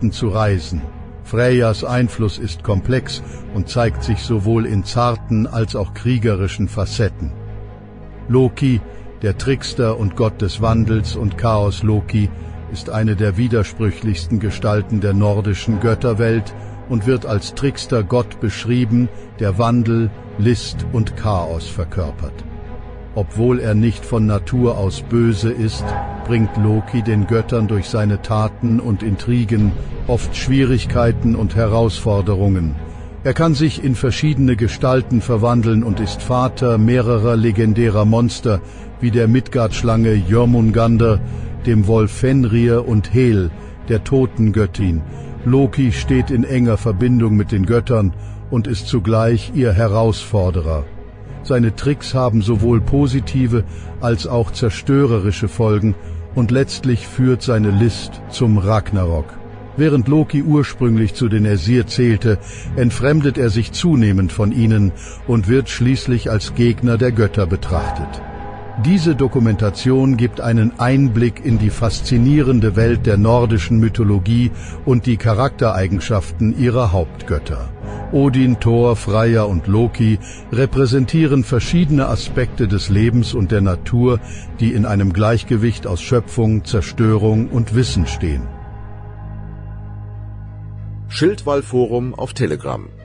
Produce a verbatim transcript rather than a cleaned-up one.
Welten zu reisen. Freyjas Einfluss ist komplex und zeigt sich sowohl in zarten als auch kriegerischen Facetten. Loki, der Trickster und Gott des Wandels, und Chaos Loki, ist eine der widersprüchlichsten Gestalten der nordischen Götterwelt und wird als Trickster-Gott beschrieben, der Wandel, List und Chaos verkörpert. Obwohl er nicht von Natur aus böse ist, bringt Loki den Göttern durch seine Taten und Intrigen oft Schwierigkeiten und Herausforderungen. Er kann sich in verschiedene Gestalten verwandeln und ist Vater mehrerer legendärer Monster wie der Midgard-Schlange Jörmungandr, dem Wolf Fenrir und Hel, der Totengöttin. Loki steht in enger Verbindung mit den Göttern und ist zugleich ihr Herausforderer. Seine Tricks haben sowohl positive als auch zerstörerische Folgen und letztlich führt seine List zum Ragnarok. Während Loki ursprünglich zu den Äsir zählte, entfremdet er sich zunehmend von ihnen und wird schließlich als Gegner der Götter betrachtet. Diese Dokumentation gibt einen Einblick in die faszinierende Welt der nordischen Mythologie und die Charaktereigenschaften ihrer Hauptgötter. Odin, Thor, Freyja und Loki repräsentieren verschiedene Aspekte des Lebens und der Natur, die in einem Gleichgewicht aus Schöpfung, Zerstörung und Wissen stehen. Schildwall Forum auf Telegram.